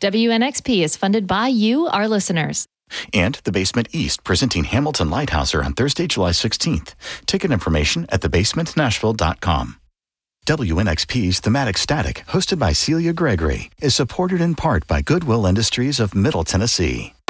WNXP is funded by you, our listeners. And The Basement East, presenting Hamilton Lighthouser on Thursday, July 16th. Ticket information at thebasementnashville.com. WNXP's Thematic Static, hosted by Celia Gregory, is supported in part by Goodwill Industries of Middle Tennessee.